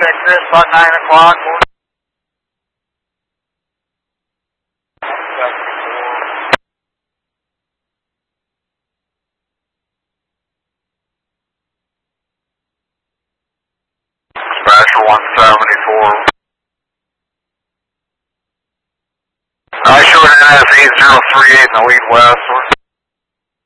check Chris, about 9 o'clock. Dispatcher 174. I showed it as 8038 in the lead west.